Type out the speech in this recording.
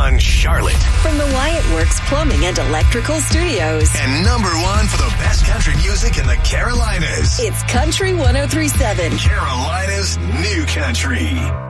#1 Charlotte. From the Wyatt Works Plumbing and Electrical Studios. And #1 for the best country music in the Carolinas. It's Country 103.7. Carolina's new country.